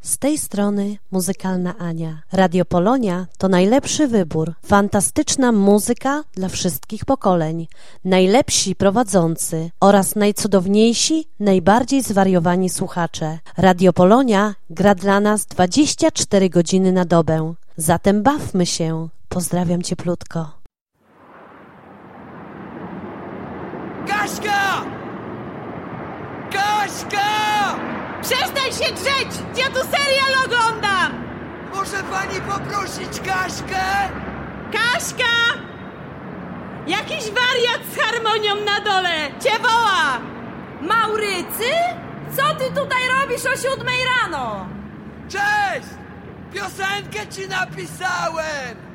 Z tej strony muzykalna Ania. Radio Polonia to najlepszy wybór. Fantastyczna muzyka dla wszystkich pokoleń. Najlepsi prowadzący oraz najcudowniejsi, najbardziej zwariowani słuchacze. Radio Polonia gra dla nas 24 godziny na dobę. Zatem bawmy się. Pozdrawiam cieplutko. Kaśka! Kaśka! Przestań się drzeć! Ja tu serial oglądam! Może pani poprosić Kaśkę? Kaśka! Jakiś wariat z harmonią na dole! Cię woła! Maurycy? Co ty tutaj robisz o 7 rano? Cześć! Piosenkę ci napisałem!